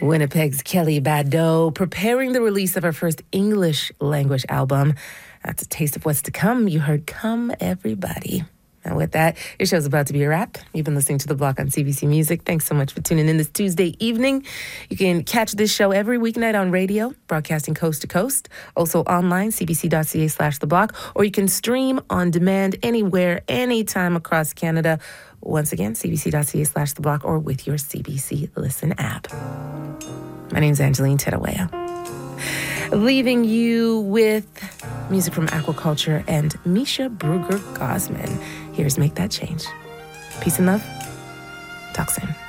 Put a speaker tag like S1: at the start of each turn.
S1: Winnipeg's Kelly Bado preparing the release of her first English language album. That's a taste of what's to come. You heard Come Everybody. And with that, your show's about to be a wrap. You've been listening to The Block on CBC Music. Thanks so much for tuning in this Tuesday evening. You can catch this show every weeknight on radio, broadcasting coast to coast. Also online, cbc.ca/The Block. Or you can stream on demand anywhere, anytime across Canada. Once again, cbc.ca/The Block or with your CBC Listen app. My name's Angeline Tedawaya. Leaving you with music from Aquaculture and Misha Brugger-Gosman. Here's Make That Change. Peace and love. Talk soon.